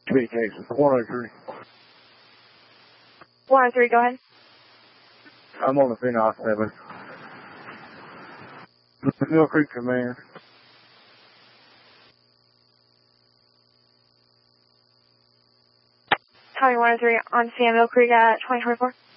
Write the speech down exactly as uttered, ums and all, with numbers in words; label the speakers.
Speaker 1: Communications, one oh three.
Speaker 2: one oh three, go ahead.
Speaker 1: I'm on the Phenos seven. Mill Creek Command.
Speaker 2: Tommy one oh three on Sam Mill Creek at twenty twenty-four.